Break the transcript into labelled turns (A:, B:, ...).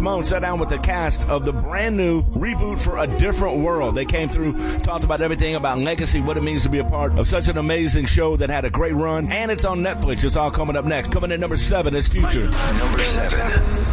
A: Simone sat down with the cast of the brand new reboot for A Different World. They came through, talked about everything about legacy, what it means to be a part of such an amazing show that had a great run, and it's on Netflix. It's all coming up next. Coming in number 7 is Future.
B: Number 7.